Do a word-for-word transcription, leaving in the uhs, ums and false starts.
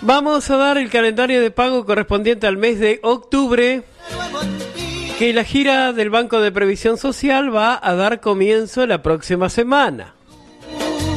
Vamos a dar el calendario de pago correspondiente al mes de octubre, que la gira del Banco de Previsión Social va a dar comienzo la próxima semana.